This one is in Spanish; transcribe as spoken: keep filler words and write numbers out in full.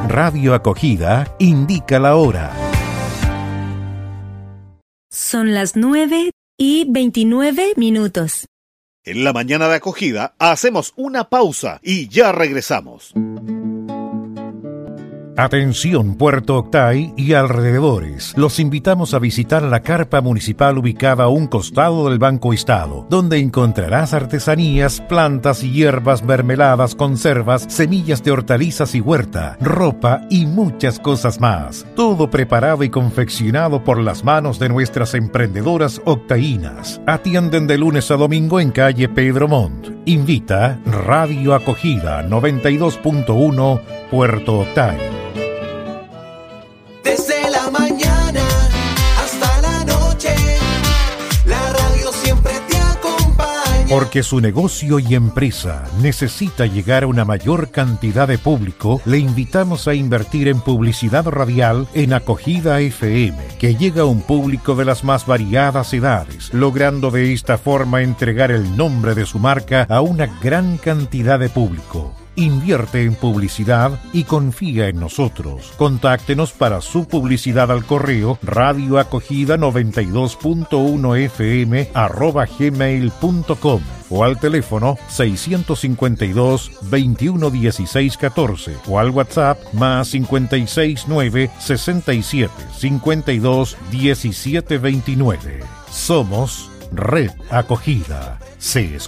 Radio Acogida indica la hora. Son las nueve y veintinueve minutos. En la mañana de Acogida hacemos una pausa y ya regresamos. Atención Puerto Octay y alrededores. Los invitamos a visitar la carpa municipal ubicada a un costado del Banco Estado, donde encontrarás artesanías, plantas y hierbas, mermeladas, conservas, semillas de hortalizas y huerta, ropa y muchas cosas más. Todo preparado y confeccionado por las manos de nuestras emprendedoras octaínas. Atienden de lunes a domingo en calle Pedro Montt. Invita Radio Acogida noventa y dos punto uno Puerto Octay. Desde la mañana hasta la noche, la radio siempre te acompaña. Porque su negocio y empresa necesita llegar a una mayor cantidad de público, le invitamos a invertir en publicidad radial en Acogida F M, que llega a un público de las más variadas edades, logrando de esta forma entregar el nombre de su marca a una gran cantidad de público. Invierte en publicidad y confía en nosotros. Contáctenos para su publicidad al correo radioacogida noventa y dos punto uno f m arroba gmail punto com o al teléfono seiscientos cincuenta y dos, veintiuno dieciséis catorce o al WhatsApp más cincuenta y seis nueve sesenta y siete cincuenta y dos diecisiete veintinueve. Somos Red Acogida. Se escucha.